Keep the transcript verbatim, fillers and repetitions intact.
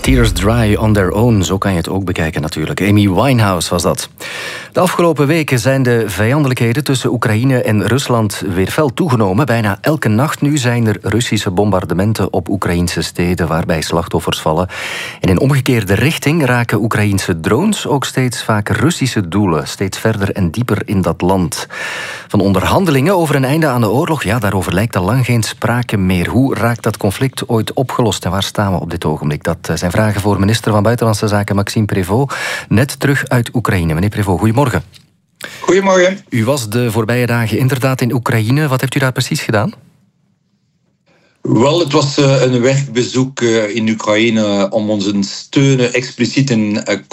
Tears Dry on Their Own, zo kan je het ook bekijken natuurlijk. Amy Winehouse was dat. De afgelopen weken zijn de vijandelijkheden tussen Oekraïne en Rusland weer fel toegenomen. Bijna elke nacht nu zijn er Russische bombardementen op Oekraïnse steden waarbij slachtoffers vallen. En in omgekeerde richting raken Oekraïnse drones ook steeds vaker Russische doelen, steeds verder en dieper in dat land. Van onderhandelingen over een einde aan de oorlog, ja, daarover lijkt al lang geen sprake meer. Hoe raakt dat conflict ooit opgelost en waar staan we op dit ogenblik? Dat zijn vragen voor minister van Buitenlandse Zaken Maxime Prévost, net terug uit Oekraïne. Meneer Prévost, goedemorgen. Goedemorgen. U was de voorbije dagen inderdaad in Oekraïne. Wat hebt u daar precies gedaan? Wel, het was een werkbezoek in Oekraïne om onze steun expliciet in